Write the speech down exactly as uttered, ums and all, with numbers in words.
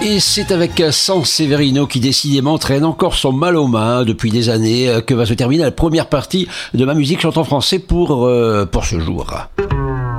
Et c'est avec San Severino qui décidément traîne encore son mal aux mains depuis des années que va se terminer la première partie de ma musique chante en français pour, euh, pour ce jour.